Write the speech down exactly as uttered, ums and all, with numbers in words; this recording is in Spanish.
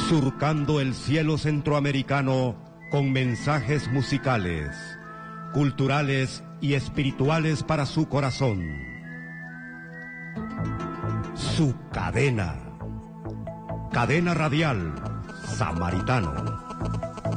surcando el cielo centroamericano con mensajes musicales, culturales y espirituales para su corazón. Su cadena, cadena radial Samaritano.